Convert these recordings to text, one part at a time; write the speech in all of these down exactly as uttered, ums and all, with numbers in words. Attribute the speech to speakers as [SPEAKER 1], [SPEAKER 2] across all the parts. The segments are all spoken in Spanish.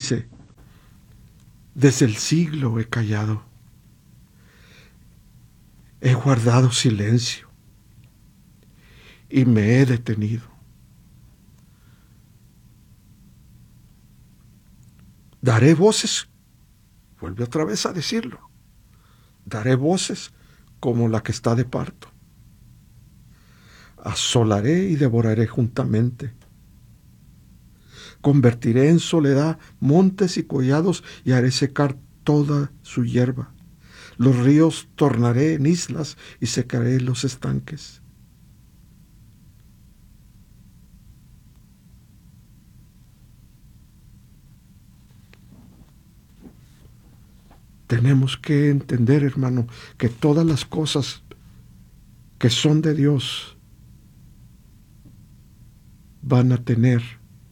[SPEAKER 1] dice, desde el siglo he callado, he guardado silencio y me he detenido. Daré voces, vuelve otra vez a decirlo, daré voces como la que está de parto. Asolaré y devoraré juntamente. Convertiré en soledad montes y collados y haré secar toda su hierba. Los ríos tornaré en islas y secaré los estanques. Tenemos que entender, hermano, que todas las cosas que son de Dios van a tener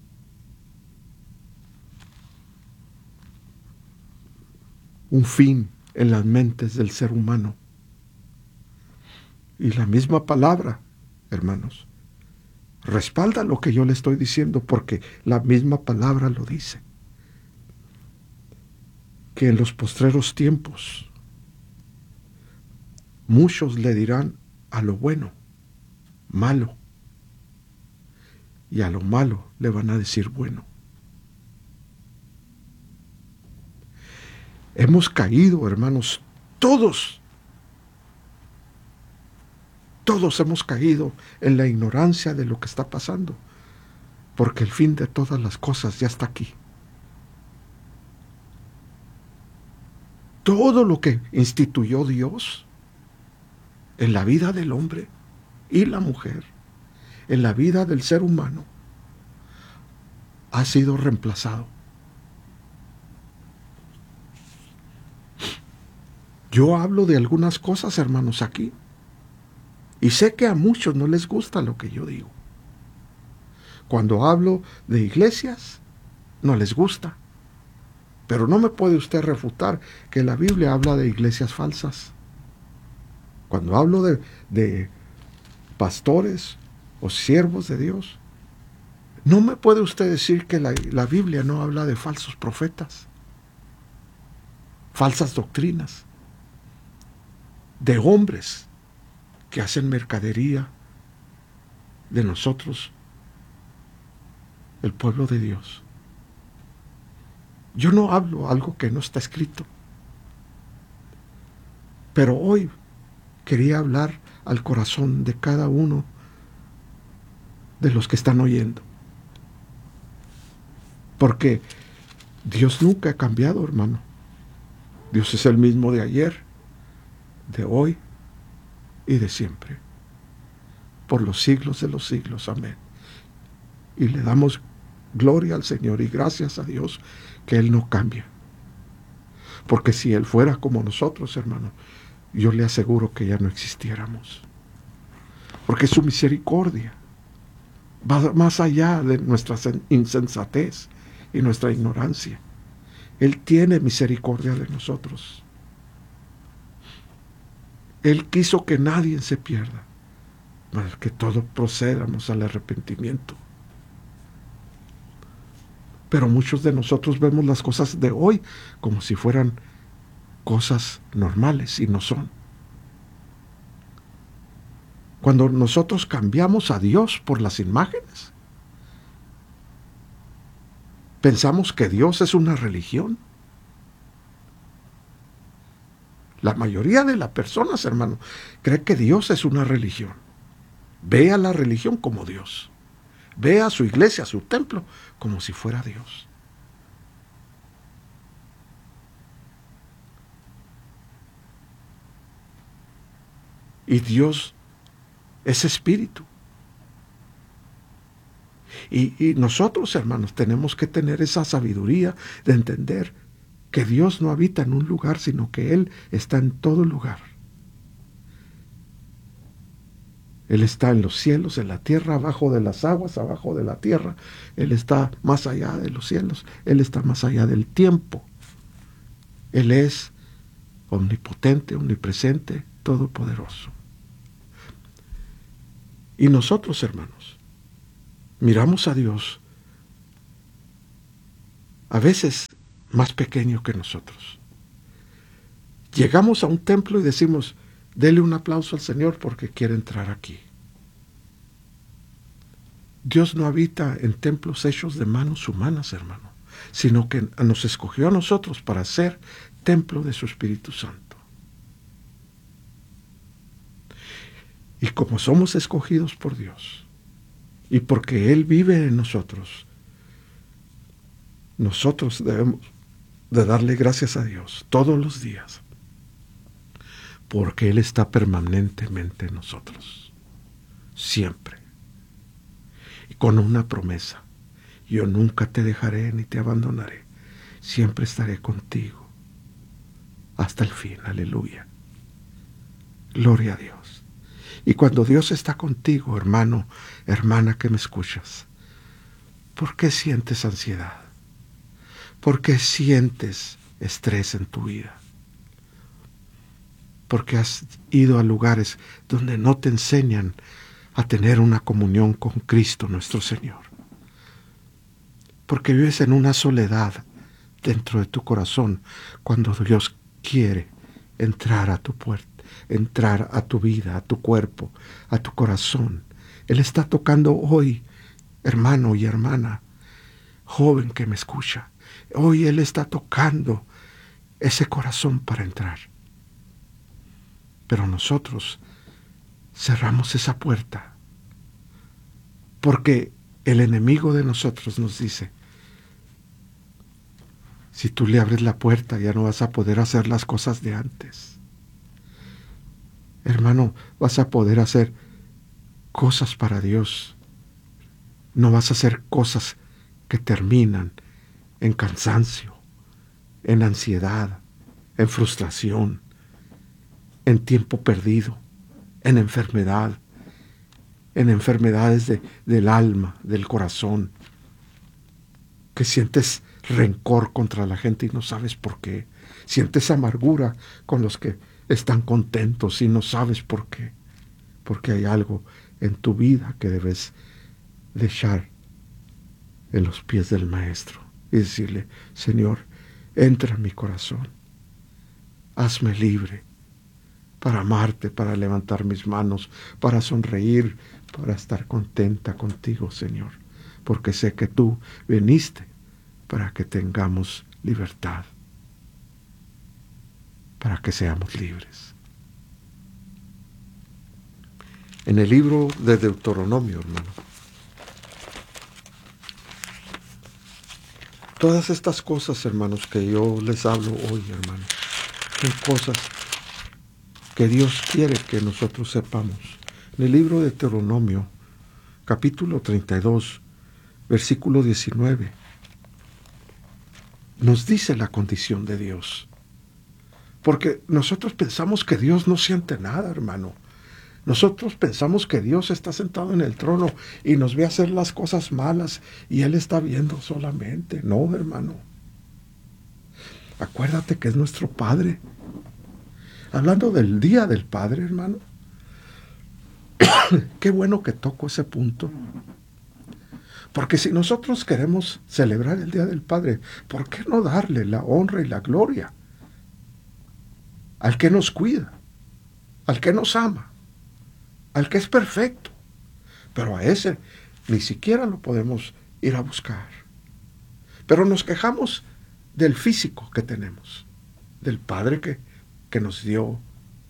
[SPEAKER 1] un fin en las mentes del ser humano. Y la misma palabra, hermanos, respalda lo que yo le estoy diciendo, porque la misma palabra lo dice. Que en los postreros tiempos muchos le dirán a lo bueno, malo, y a lo malo le van a decir bueno. Hemos caído, hermanos, todos, todos hemos caído en la ignorancia de lo que está pasando, porque el fin de todas las cosas ya está aquí. Todo lo que instituyó Dios en la vida del hombre y la mujer, en la vida del ser humano, ha sido reemplazado. Yo hablo de algunas cosas, hermanos, aquí, y sé que a muchos no les gusta lo que yo digo. Cuando hablo de iglesias, no les gusta. Pero no me puede usted refutar que la Biblia habla de iglesias falsas. Cuando hablo de, de pastores o siervos de Dios, no me puede usted decir que la, la Biblia no habla de falsos profetas, falsas doctrinas, de hombres que hacen mercadería de nosotros, el pueblo de Dios. Yo no hablo algo que no está escrito. Pero hoy quería hablar al corazón de cada uno de los que están oyendo. Porque Dios nunca ha cambiado, hermano. Dios es el mismo de ayer, de hoy y de siempre. Por los siglos de los siglos. Amén. Y le damos gloria al Señor y gracias a Dios que Él no cambia. Porque si Él fuera como nosotros, hermano, yo le aseguro que ya no existiéramos. Porque su misericordia va más allá de nuestra insensatez y nuestra ignorancia. Él tiene misericordia de nosotros. Él quiso que nadie se pierda, para que todos procedamos al arrepentimiento. Pero muchos de nosotros vemos las cosas de hoy como si fueran cosas normales y no son. Cuando nosotros cambiamos a Dios por las imágenes, pensamos que Dios es una religión. La mayoría de las personas, hermano, cree que Dios es una religión. Ve a la religión como Dios. Ve a su iglesia, a su templo, como si fuera Dios. Y Dios es espíritu. Y, y nosotros, hermanos, tenemos que tener esa sabiduría de entender que Dios no habita en un lugar, sino que Él está en todo lugar. Él está en los cielos, en la tierra, abajo de las aguas, abajo de la tierra. Él está más allá de los cielos. Él está más allá del tiempo. Él es omnipotente, omnipresente, todopoderoso. Y nosotros, hermanos, miramos a Dios a veces más pequeño que nosotros. Llegamos a un templo y decimos, dele un aplauso al Señor porque quiere entrar aquí. Dios no habita en templos hechos de manos humanas, hermano, sino que nos escogió a nosotros para ser templo de su Espíritu Santo. Y como somos escogidos por Dios, y porque Él vive en nosotros, nosotros debemos de darle gracias a Dios todos los días, porque Él está permanentemente en nosotros, siempre, y con una promesa: yo nunca te dejaré ni te abandonaré, siempre estaré contigo hasta el fin. Aleluya, gloria a Dios. Y cuando Dios está contigo, hermano, hermana que me escuchas, ¿por qué sientes ansiedad? ¿Por qué sientes estrés en tu vida? Porque has ido a lugares donde no te enseñan a tener una comunión con Cristo nuestro Señor. Porque vives en una soledad dentro de tu corazón cuando Dios quiere entrar a tu puerta, entrar a tu vida, a tu cuerpo, a tu corazón. Él está tocando hoy, hermano y hermana, joven que me escucha. Hoy Él está tocando ese corazón para entrar. Pero nosotros cerramos esa puerta porque el enemigo de nosotros nos dice: si tú le abres la puerta ya no vas a poder hacer las cosas de antes. Hermano, vas a poder hacer cosas para Dios. No vas a hacer cosas que terminan en cansancio, en ansiedad, en frustración, en tiempo perdido, en enfermedad, en enfermedades de, del alma, del corazón, que sientes rencor contra la gente y no sabes por qué. Sientes amargura con los que están contentos y no sabes por qué. Porque hay algo en tu vida que debes dejar en los pies del Maestro y decirle: Señor, entra en mi corazón, hazme libre para amarte, para levantar mis manos, para sonreír, para estar contenta contigo, Señor, porque sé que tú viniste para que tengamos libertad, para que seamos libres. En el libro de Deuteronomio, hermano, todas estas cosas, hermanos, que yo les hablo hoy, hermano, son cosas que Dios quiere que nosotros sepamos. En el libro de Deuteronomio, capítulo treinta y dos, versículo diecinueve, nos dice la condición de Dios. Porque nosotros pensamos que Dios no siente nada, hermano. Nosotros pensamos que Dios está sentado en el trono y nos ve hacer las cosas malas y Él está viendo solamente. No, hermano. Acuérdate que es nuestro Padre. Hablando del Día del Padre, hermano, qué bueno que toco ese punto. Porque si nosotros queremos celebrar el Día del Padre, ¿por qué no darle la honra y la gloria al que nos cuida, al que nos ama, al que es perfecto? Pero a ese ni siquiera lo podemos ir a buscar. Pero nos quejamos del físico que tenemos, del Padre que, que nos dio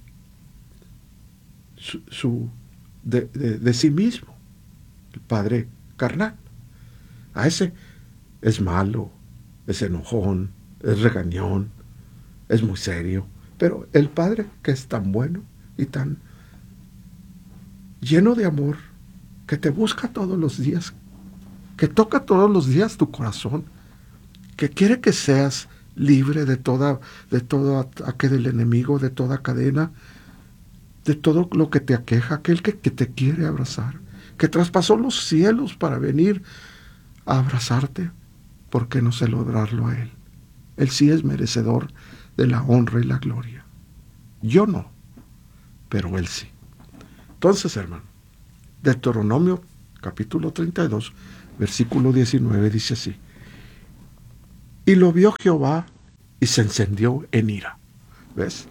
[SPEAKER 1] su, su de, de, de sí mismo, el Padre carnal. A ese es malo, es enojón, es regañón, es muy serio. Pero el Padre, que es tan bueno y tan lleno de amor, que te busca todos los días, que toca todos los días tu corazón, que quiere que seas libre de toda, de todo ataque del enemigo, de toda cadena, de todo lo que te aqueja, aquel que, que te quiere abrazar, que traspasó los cielos para venir a abrazarte. ¿Por qué no celebrarlo a Él? Él sí es merecedor de la honra y la gloria. Yo no, pero Él sí. Entonces, hermano, Deuteronomio capítulo treinta y dos, versículo diecinueve dice así: Y lo vio Jehová y se encendió en ira. ¿Ves?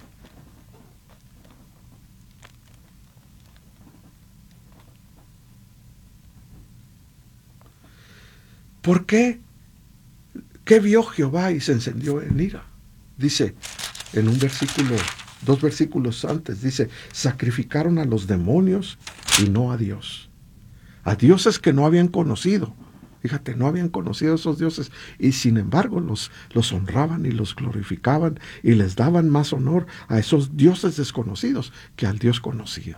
[SPEAKER 1] ¿Por qué? ¿Qué vio Jehová y se encendió en ira? Dice en un versículo, dos versículos antes, dice, sacrificaron a los demonios y no a Dios. A dioses que no habían conocido. Fíjate, no habían conocido a esos dioses y sin embargo los, los honraban y los glorificaban y les daban más honor a esos dioses desconocidos que al Dios conocido.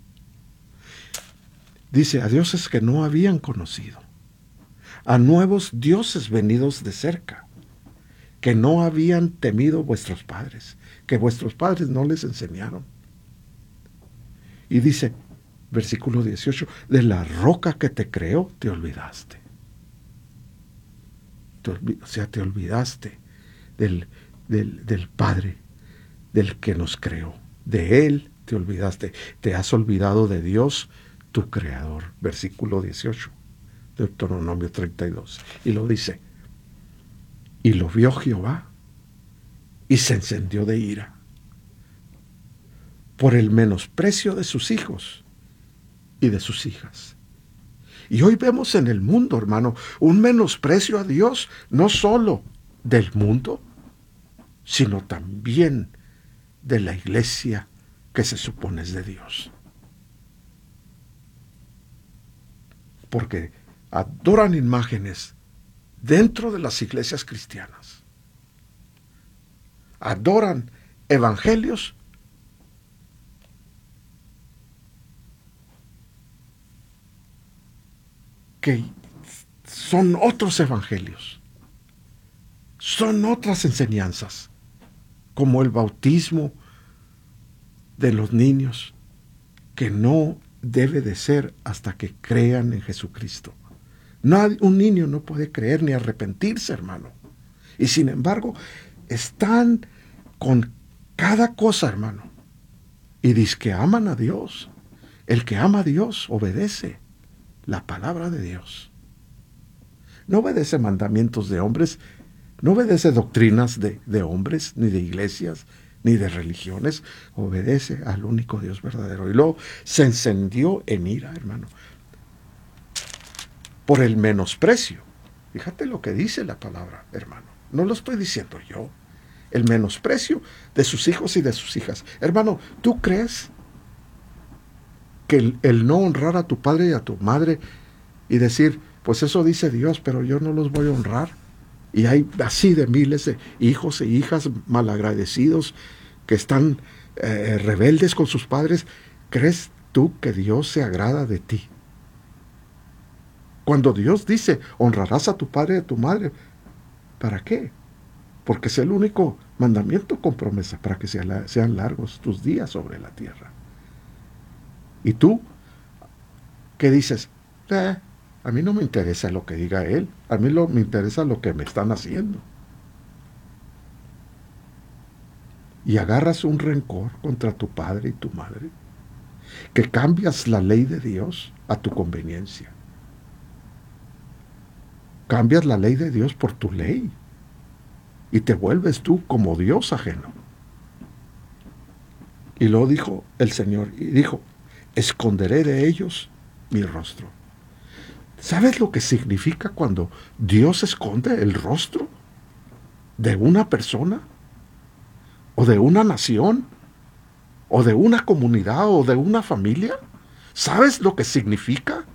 [SPEAKER 1] Dice, a dioses que no habían conocido, a nuevos dioses venidos de cerca, que no habían temido vuestros padres, que vuestros padres no les enseñaron. Y dice, versículo dieciocho, de la roca que te creó te olvidaste. Te olvid- o sea, te olvidaste del, del, del Padre, del que nos creó. De Él te olvidaste. Te has olvidado de Dios, tu Creador. Versículo dieciocho, Deuteronomio treinta y dos. Y lo dice, y lo vio Jehová y se encendió de ira por el menosprecio de sus hijos y de sus hijas. Y hoy vemos en el mundo, hermano, un menosprecio a Dios, no solo del mundo, sino también de la iglesia que se supone es de Dios. Porque adoran imágenes dentro de las iglesias cristianas. Adoran evangelios que son otros evangelios, son otras enseñanzas, como el bautismo de los niños, que no debe de ser hasta que crean en Jesucristo. Nadie, un niño no puede creer ni arrepentirse, hermano. Y sin embargo, están con cada cosa, hermano. Y dicen que aman a Dios. El que ama a Dios obedece la palabra de Dios. No obedece mandamientos de hombres, no obedece doctrinas de, de hombres, ni de iglesias, ni de religiones. Obedece al único Dios verdadero. Y luego se encendió en ira, hermano, por el menosprecio. Fíjate lo que dice la palabra, hermano. No lo estoy diciendo yo. El menosprecio de sus hijos y de sus hijas. Hermano, ¿tú crees que el, el no honrar a tu padre y a tu madre y decir, pues eso dice Dios, pero yo no los voy a honrar? Y hay así de miles de hijos e hijas malagradecidos que están eh, rebeldes con sus padres. ¿Crees tú que Dios se agrada de ti? Cuando Dios dice, honrarás a tu padre y a tu madre, ¿para qué? Porque es el único mandamiento con promesa para que sean largos tus días sobre la tierra. ¿Y tú qué dices? Eh, a mí no me interesa lo que diga él, a mí lo, me interesa lo que me están haciendo. Y agarras un rencor contra tu padre y tu madre, que cambias la ley de Dios a tu conveniencia. Cambias la ley de Dios por tu ley y te vuelves tú como Dios ajeno. Y luego dijo el Señor, y dijo, esconderé de ellos mi rostro. ¿Sabes lo que significa cuando Dios esconde el rostro de una persona? ¿O de una nación? ¿O de una comunidad? ¿O de una familia? ¿Sabes lo que significa?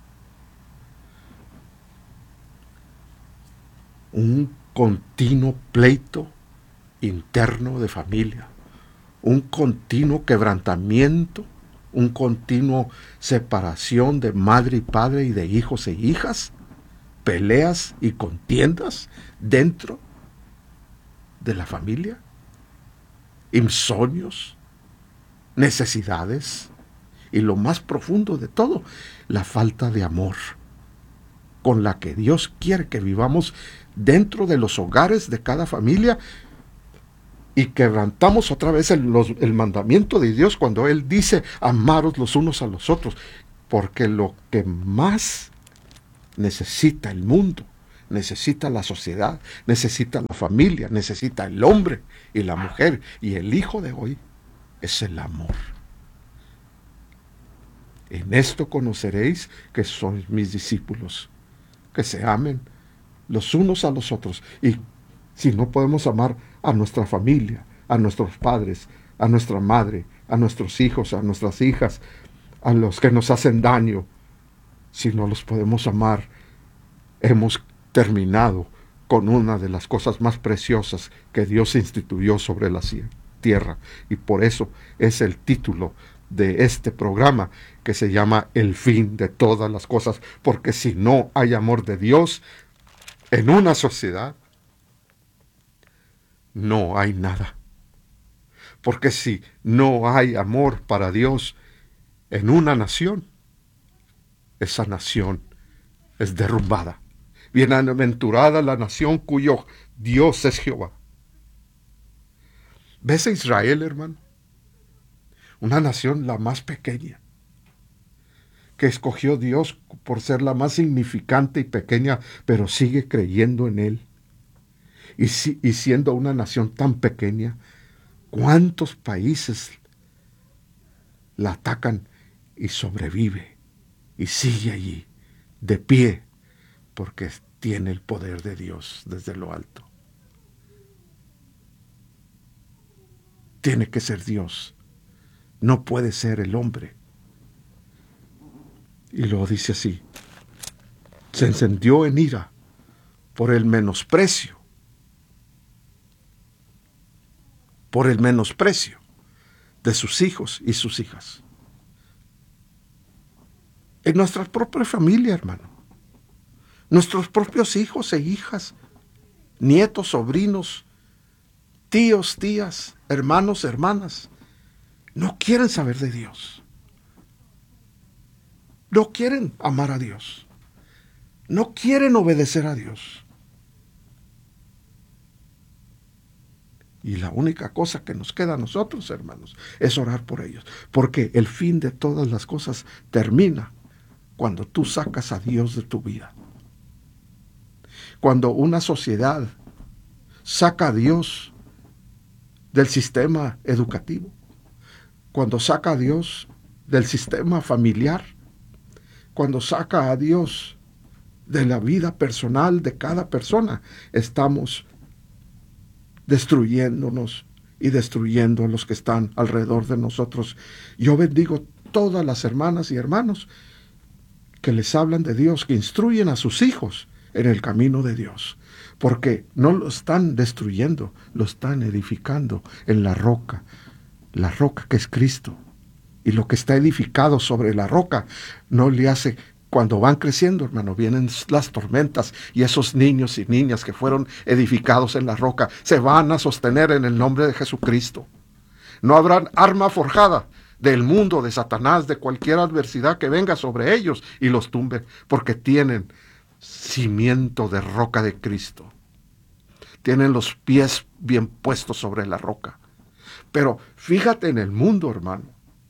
[SPEAKER 1] Un continuo pleito interno de familia, un continuo quebrantamiento, un continuo separación de madre y padre y de hijos e hijas, peleas y contiendas dentro de la familia, insomnios, necesidades y lo más profundo de todo, la falta de amor con la que Dios quiere que vivamos dentro de los hogares de cada familia. Y quebrantamos otra vez el, los, el mandamiento de Dios cuando Él dice, amaros los unos a los otros. Porque lo que más necesita el mundo necesita la sociedad, necesita la familia, necesita el hombre y la mujer. Y el hijo de hoy es el amor. En esto conoceréis que sois mis discípulos, que se amen los unos a los otros. Y si no podemos amar a nuestra familia, a nuestros padres, a nuestra madre, a nuestros hijos, a nuestras hijas, a los que nos hacen daño, si no los podemos amar, hemos terminado con una de las cosas más preciosas que Dios instituyó sobre la tierra. Y por eso es el título de este programa, que se llama El fin de todas las cosas, porque si no hay amor de Dios en una sociedad, no hay nada. Porque si no hay amor para Dios en una nación, esa nación es derrumbada. Bienaventurada la nación cuyo Dios es Jehová. ¿Ves a Israel, hermano? Una nación la más pequeña, que escogió Dios por ser la más significante y pequeña, pero sigue creyendo en Él. Y, si, y siendo una nación tan pequeña, ¿cuántos países la atacan y sobrevive? Y sigue allí, de pie, porque tiene el poder de Dios desde lo alto. Tiene que ser Dios. No puede ser el hombre. Y lo dice así: se encendió en ira por el menosprecio, por el menosprecio de sus hijos y sus hijas. En nuestra propia familia, hermano. Nuestros propios hijos e hijas, nietos, sobrinos, tíos, tías, hermanos, hermanas, no quieren saber de Dios. No quieren amar a Dios. No quieren obedecer a Dios. Y la única cosa que nos queda a nosotros, hermanos, es orar por ellos. Porque el fin de todas las cosas termina cuando tú sacas a Dios de tu vida. Cuando una sociedad saca a Dios del sistema educativo, cuando saca a Dios del sistema familiar, cuando saca a Dios de la vida personal de cada persona, estamos destruyéndonos y destruyendo a los que están alrededor de nosotros. Yo bendigo todas las hermanas y hermanos que les hablan de Dios, que instruyen a sus hijos en el camino de Dios, porque no lo están destruyendo, lo están edificando en la roca, la roca que es Cristo. Y lo que está edificado sobre la roca no le hace, cuando van creciendo, hermano, vienen las tormentas, y esos niños y niñas que fueron edificados en la roca se van a sostener en el nombre de Jesucristo. No habrá arma forjada del mundo, de Satanás, de cualquier adversidad que venga sobre ellos y los tumbe, porque tienen cimiento de roca de Cristo. Tienen los pies bien puestos sobre la roca. Pero fíjate en el mundo, hermano.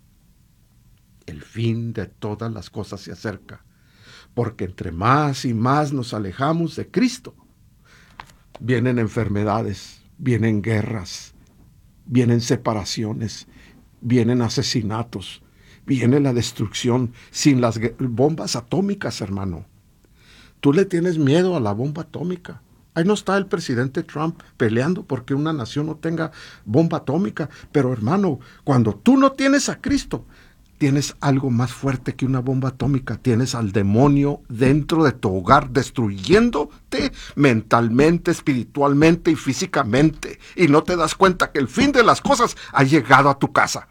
[SPEAKER 1] El fin de todas las cosas se acerca, porque entre más y más nos alejamos de Cristo, vienen enfermedades, vienen guerras, vienen separaciones, vienen asesinatos, viene la destrucción. Sin las bombas atómicas, hermano. Tú le tienes miedo a la bomba atómica. Ahí no está el presidente Trump peleando porque una nación no tenga bomba atómica. Pero, hermano, cuando tú no tienes a Cristo, tienes algo más fuerte que una bomba atómica. Tienes al demonio dentro de tu hogar, destruyéndote mentalmente, espiritualmente y físicamente. Y no te das cuenta que el fin de las cosas ha llegado a tu casa.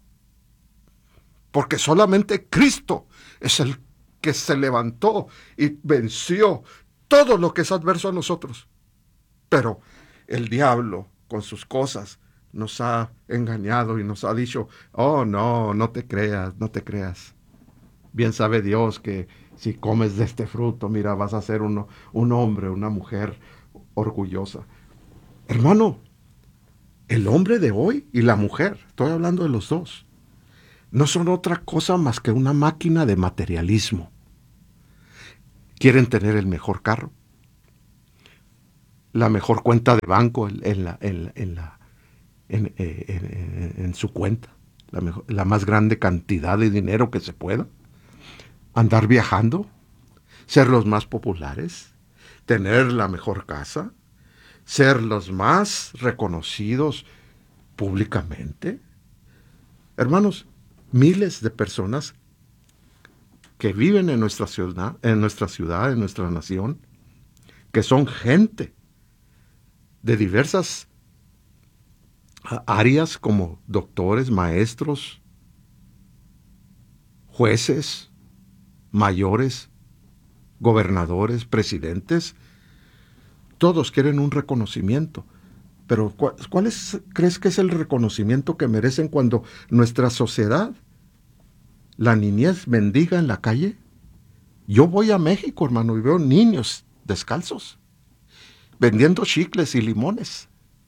[SPEAKER 1] Porque solamente Cristo es el que se levantó y venció todo lo que es adverso a nosotros. Pero el diablo, con sus cosas, nos ha engañado y nos ha dicho: oh, no, no te creas, no te creas. Bien sabe Dios que si comes de este fruto, mira, vas a ser uno, un hombre, una mujer orgullosa. Hermano, el hombre de hoy y la mujer, estoy hablando de los dos, no son otra cosa más que una máquina de materialismo. Quieren tener el mejor carro, la mejor cuenta de banco en, en, la, en, en, la, en, en, en, en su cuenta, la, mejor, la más grande cantidad de dinero que se pueda, andar viajando, ser los más populares, tener la mejor casa, ser los más reconocidos públicamente. Hermanos, miles de personas que viven en nuestra ciudad, en nuestra ciudad, en nuestra nación, que son gente de diversas áreas como doctores, maestros, jueces, mayores, gobernadores, presidentes, todos quieren un reconocimiento. Pero ¿cuál, cuál es, crees que es el reconocimiento que merecen cuando nuestra sociedad, la niñez, mendiga en la calle? Yo voy a México, hermano, y veo niños descalzos, vendiendo chicles y limones.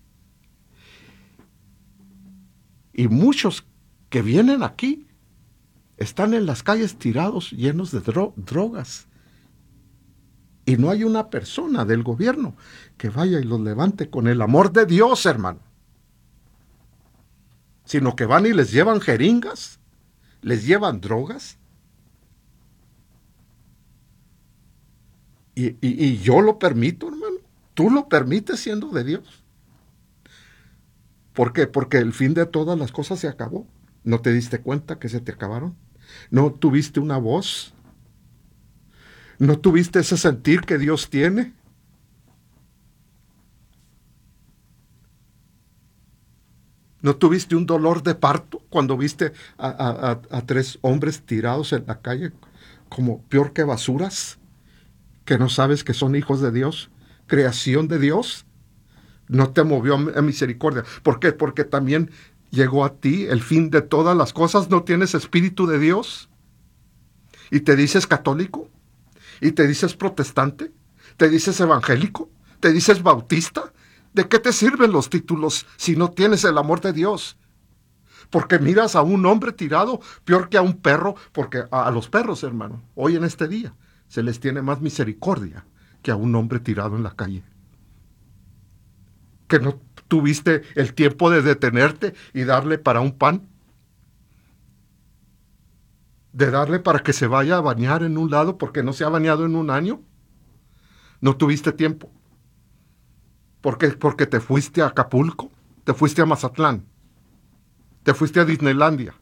[SPEAKER 1] Y muchos que vienen aquí están en las calles tirados, llenos de dro- drogas. Y no hay una persona del gobierno que vaya y los levante con el amor de Dios, hermano. Sino que van y les llevan jeringas, les llevan drogas. Y, y, y yo lo permito, hermano. Tú lo permites siendo de Dios. ¿Por qué? Porque el fin de todas las cosas se acabó. ¿No te diste cuenta que se te acabaron? ¿No tuviste una voz? ¿No tuviste ese sentir que Dios tiene? ¿No tuviste un dolor de parto cuando viste a, a, a, a tres hombres tirados en la calle como peor que basuras? ¿Que no sabes que son hijos de Dios? ¿Creación de Dios? ¿No te movió a misericordia? ¿Por qué? Porque también llegó a ti el fin de todas las cosas. ¿No tienes espíritu de Dios? ¿Y te dices católico? ¿Y te dices protestante? ¿Te dices evangélico? ¿Te dices bautista? ¿De qué te sirven los títulos si no tienes el amor de Dios? Porque miras a un hombre tirado peor que a un perro, porque a los perros, hermano, hoy en este día se les tiene más misericordia que a un hombre tirado en la calle. ¿Que no tuviste el tiempo de detenerte y darle para un pan? ¿De darle para que se vaya a bañar en un lado porque no se ha bañado en un año? ¿No tuviste tiempo? ¿Por qué? Porque te fuiste a Acapulco, te fuiste a Mazatlán, te fuiste a Disneylandia,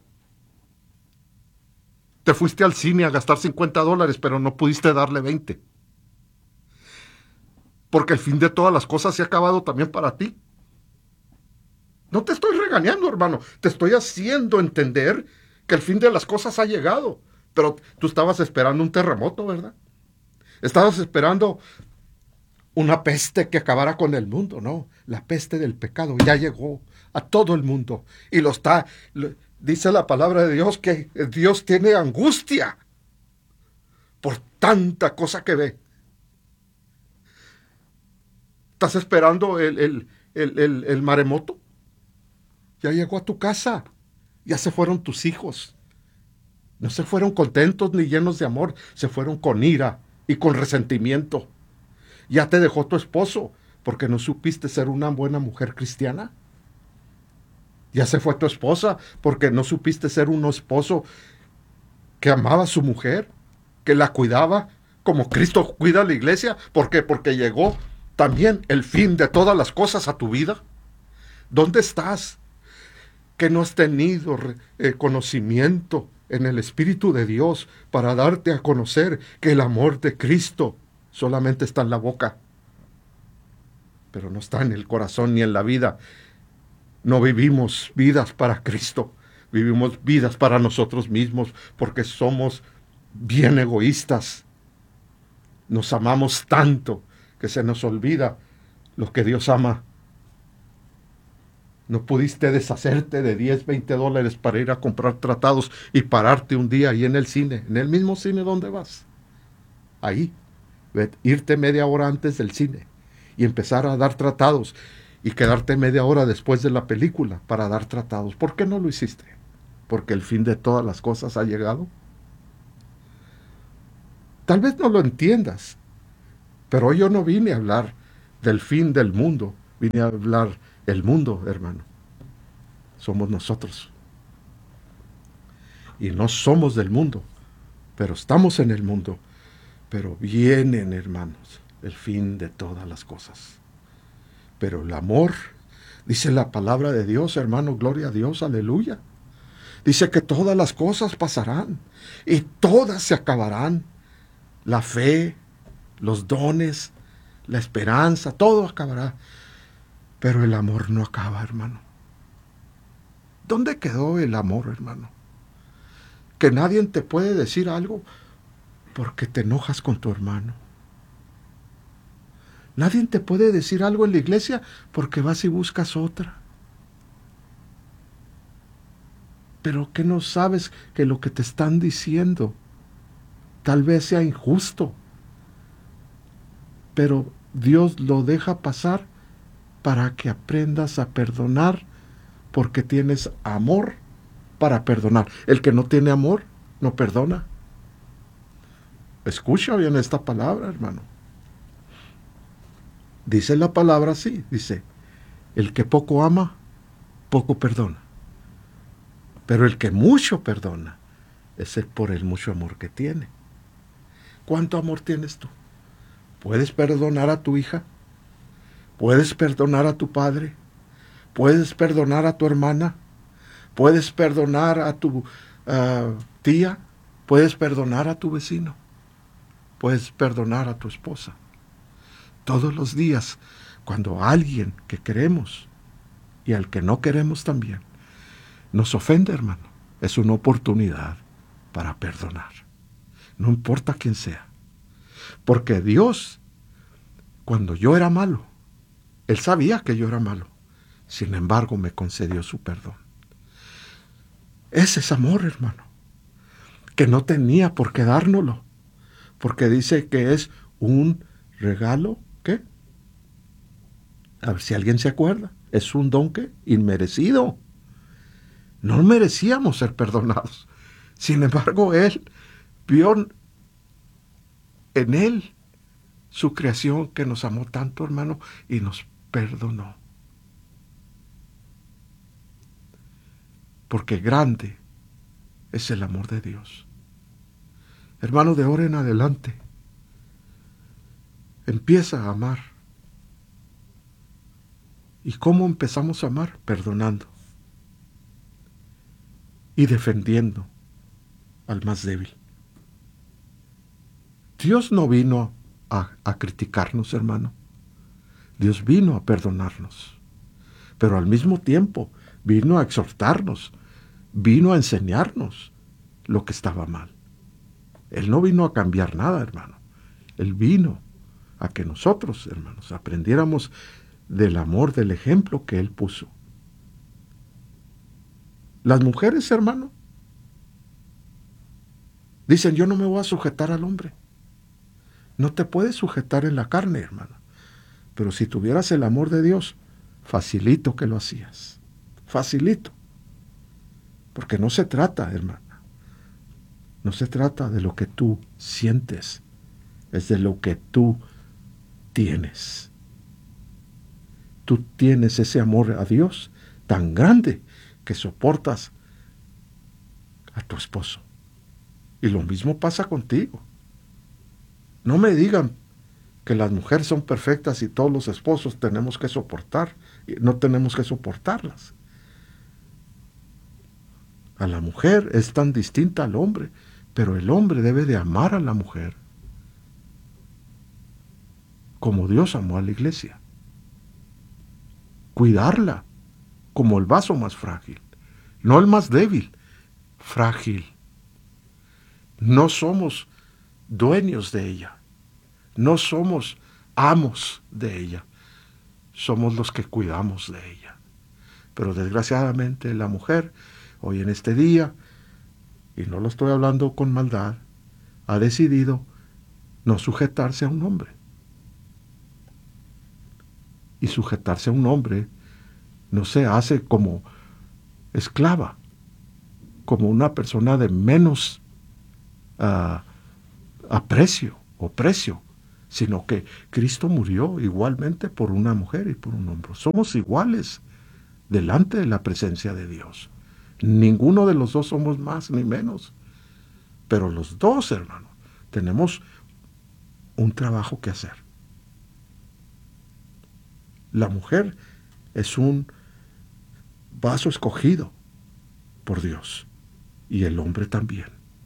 [SPEAKER 1] te fuiste al cine a gastar cincuenta dólares, pero no pudiste darle veinte. Porque el fin de todas las cosas se ha acabado también para ti. No te estoy regañando, hermano, te estoy haciendo entender que el fin de las cosas ha llegado. Pero tú estabas esperando un terremoto, ¿verdad? Estabas esperando una peste que acabara con el mundo, no. La peste del pecado ya llegó a todo el mundo. Y lo está, lo, dice la palabra de Dios que Dios tiene angustia por tanta cosa que ve. ¿Estás esperando el, el, el, el, el maremoto? Ya llegó a tu casa. Ya se fueron tus hijos. No se fueron contentos ni llenos de amor. Se fueron con ira y con resentimiento. Ya te dejó tu esposo porque no supiste ser una buena mujer cristiana. Ya se fue tu esposa porque no supiste ser un esposo que amaba a su mujer, que la cuidaba como Cristo cuida a la iglesia. ¿Por qué? Porque llegó también el fin de todas las cosas a tu vida. ¿Dónde estás? Que no has tenido eh, conocimiento en el Espíritu de Dios para darte a conocer que el amor de Cristo solamente está en la boca, pero no está en el corazón ni en la vida. No vivimos vidas para Cristo, vivimos vidas para nosotros mismos porque somos bien egoístas. Nos amamos tanto que se nos olvida lo que Dios ama. No pudiste deshacerte de diez, veinte dólares para ir a comprar tratados y pararte un día ahí en el cine, en el mismo cine donde vas. Ahí, irte media hora antes del cine y empezar a dar tratados y quedarte media hora después de la película para dar tratados. ¿Por qué no lo hiciste? ¿Porque el fin de todas las cosas ha llegado? Tal vez no lo entiendas, pero hoy yo no vine a hablar del fin del mundo. Vine a hablar el mundo, hermano. Somos nosotros. Y no somos del mundo, pero estamos en el mundo. Pero vienen, hermanos, el fin de todas las cosas. Pero el amor, dice la palabra de Dios, hermano, gloria a Dios, aleluya. Dice que todas las cosas pasarán y todas se acabarán. La fe, los dones, la esperanza, todo acabará. Pero el amor no acaba, hermano. ¿Dónde quedó el amor, hermano? Que nadie te puede decir algo porque te enojas con tu hermano. Nadie te puede decir algo en la iglesia porque vas y buscas otra. Pero que no sabes que lo que te están diciendo tal vez sea injusto. Pero Dios lo deja pasar para que aprendas a perdonar, porque tienes amor para perdonar. El que no tiene amor no perdona. Escucha bien esta palabra, hermano. Dice la palabra así, dice, el que poco ama, poco perdona. Pero el que mucho perdona, es el por el mucho amor que tiene. ¿Cuánto amor tienes tú? ¿Puedes perdonar a tu hija? ¿Puedes perdonar a tu padre? ¿Puedes perdonar a tu hermana? ¿Puedes perdonar a tu uh, tía? ¿Puedes perdonar a tu vecino? ¿Puedes perdonar a tu esposa? Todos los días, cuando alguien que queremos y al que no queremos también nos ofende, hermano, es una oportunidad para perdonar. No importa quién sea. Porque Dios, cuando yo era malo, Él sabía que yo era malo. Sin embargo, me concedió su perdón. Ese es amor, hermano. Que no tenía por qué dárnoslo. Porque dice que es un regalo, ¿qué? A ver si alguien se acuerda. Es un don, ¿qué? Inmerecido. No merecíamos ser perdonados. Sin embargo, Él vio en Él su creación que nos amó tanto, hermano, y nos perdonó. Porque grande es el amor de Dios. Hermano, de ahora en adelante, empieza a amar. ¿Y cómo empezamos a amar? Perdonando. Y defendiendo al más débil. Dios no vino a, a criticarnos, hermano. Dios vino a perdonarnos. Pero al mismo tiempo vino a exhortarnos. Vino a enseñarnos lo que estaba mal. Él no vino a cambiar nada, hermano. Él vino a que nosotros, hermanos, aprendiéramos del amor, del ejemplo que Él puso. Las mujeres, hermano, dicen, yo no me voy a sujetar al hombre. No te puedes sujetar en la carne, hermano. Pero si tuvieras el amor de Dios, facilito que lo hacías. Facilito. Porque no se trata, hermana. No se trata de lo que tú sientes. Es de lo que tú tienes. Tú tienes ese amor a Dios tan grande que soportas a tu esposo. Y lo mismo pasa contigo. No me digan que las mujeres son perfectas y todos los esposos tenemos que soportar. No tenemos que soportarlas. A la mujer es tan distinta al hombre, pero el hombre debe de amar a la mujer como Dios amó a la iglesia. Cuidarla como el vaso más frágil, no el más débil, frágil. No somos dueños de ella, no somos amos de ella, somos los que cuidamos de ella. Pero desgraciadamente la mujer, hoy en este día, y no lo estoy hablando con maldad, ha decidido no sujetarse a un hombre. Y sujetarse a un hombre no se hace como esclava, como una persona de menos uh, aprecio o precio, sino que Cristo murió igualmente por una mujer y por un hombre. Somos iguales delante de la presencia de Dios. Ninguno de los dos somos más ni menos, pero los dos, hermano, tenemos un trabajo que hacer. La mujer es un vaso escogido por Dios y el hombre también.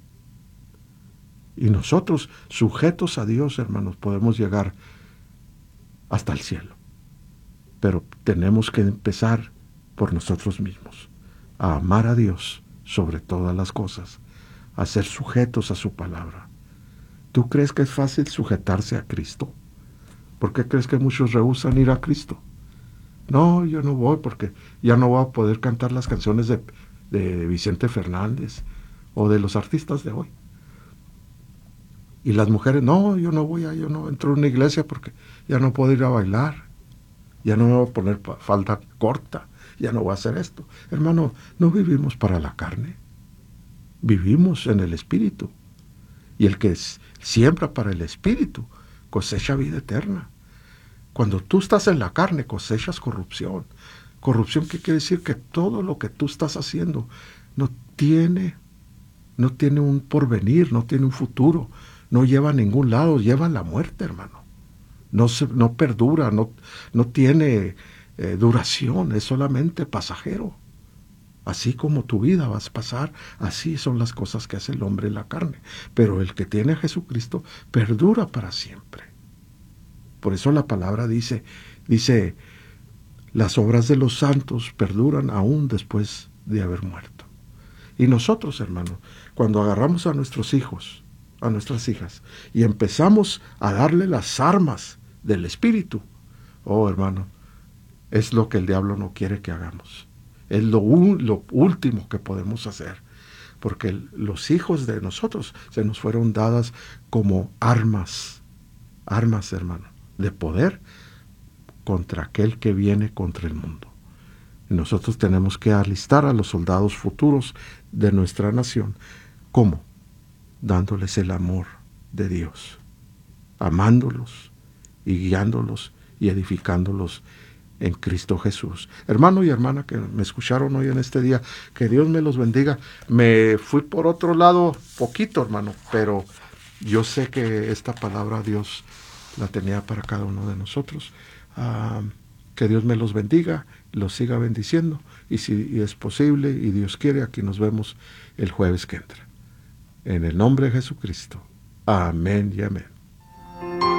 [SPEAKER 1] Y nosotros, sujetos a Dios, hermanos, podemos llegar hasta el cielo. Pero tenemos que empezar por nosotros mismos, a amar a Dios sobre todas las cosas, a ser sujetos a su palabra. ¿Tú crees que es fácil sujetarse a Cristo? ¿Por qué crees que muchos rehúsan ir a Cristo? No, yo no voy porque ya no voy a poder cantar las canciones de, de Vicente Fernández o de los artistas de hoy. Y las mujeres, no, yo no voy a, yo no entro a una iglesia porque ya no puedo ir a bailar, ya no me voy a poner falda corta, ya no voy a hacer esto. Hermano, no vivimos para la carne, vivimos en el Espíritu. Y el que siembra para el Espíritu cosecha vida eterna. Cuando tú estás en la carne cosechas corrupción. Corrupción, ¿qué quiere decir? Que todo lo que tú estás haciendo no tiene, no tiene un porvenir, no tiene un futuro, no lleva a ningún lado, lleva a la muerte, hermano. No, se, no perdura, no, no tiene eh, duración, es solamente pasajero. Así como tu vida vas a pasar, así son las cosas que hace el hombre en la carne. Pero el que tiene a Jesucristo perdura para siempre. Por eso la palabra dice, dice, las obras de los santos perduran aún después de haber muerto. Y nosotros, hermano, cuando agarramos a nuestros hijos, a nuestras hijas, y empezamos a darle las armas del Espíritu, oh hermano, es lo que el diablo no quiere que hagamos. Es lo, lo último que podemos hacer, porque el, los hijos de nosotros se nos fueron dadas como armas, armas, hermano, de poder contra aquel que viene contra el mundo. Y nosotros tenemos que alistar a los soldados futuros de nuestra nación. ¿Cómo? Dándoles el amor de Dios, amándolos y guiándolos y edificándolos en Cristo Jesús. Hermano y hermana que me escucharon hoy en este día, que Dios me los bendiga. Me fui por otro lado poquito, hermano, pero yo sé que esta palabra Dios la tenía para cada uno de nosotros. Uh, que Dios me los bendiga, los siga bendiciendo, y si y es posible y Dios quiere, aquí nos vemos el jueves que entra. En el nombre de Jesucristo. Amén y amén.